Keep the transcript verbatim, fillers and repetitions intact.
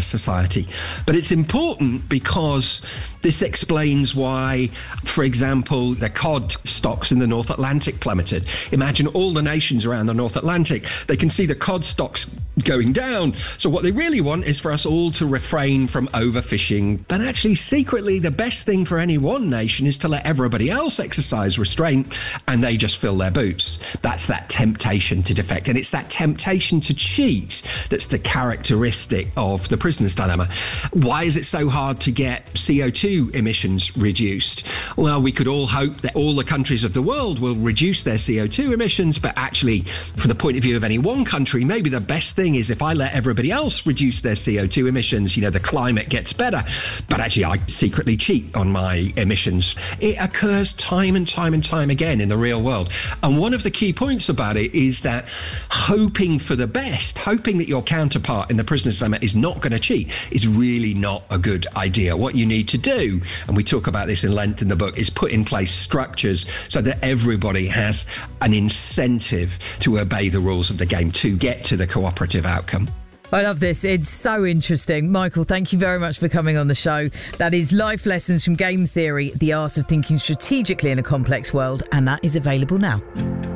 society. But it's important because this explains why, for example, the cod stocks in the North Atlantic plummeted. Imagine all the nations around the North Atlantic, they can see the cod stocks going down. So what they really want is for us all to refrain from overfishing. But actually, secretly, the best thing for any one nation is to let everybody else exercise restraint, and they just fill their boots. That's that temptation to defect. And it's that temptation to cheat that's the characteristic of the prisoner's dilemma. Why is it so hard to get C O two emissions reduced? Well, we could all hope that all the countries of the world will reduce their C O two emissions, but actually, from the point of view of any one country, maybe the best thing is if I let everybody else reduce their C O two emissions, you know, the climate gets better. But actually, I secretly cheat on my emissions. It occurs time and time and time again in the real world. And one of the key points about it is that hoping for the best, hoping that your counterpart in the prisoner's dilemma is not going to cheat, is really not a good idea. What you need to do, and we talk about this in length in the book, is put in place structures so that everybody has an incentive to obey the rules of the game, to get to the cooperative outcome. I love this. It's so interesting. Michael, thank you very much for coming on the show. That is Life Lessons from Game Theory, The Art of Thinking Strategically in a Complex World, and that is available now.